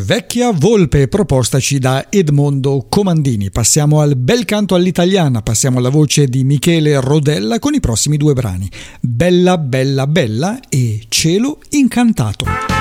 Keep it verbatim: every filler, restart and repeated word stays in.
Vecchia volpe, propostaci da Edmondo Comandini. Passiamo al bel canto all'italiana, passiamo alla voce di Michele Rodella con i prossimi due brani, Bella Bella Bella e Cielo Incantato.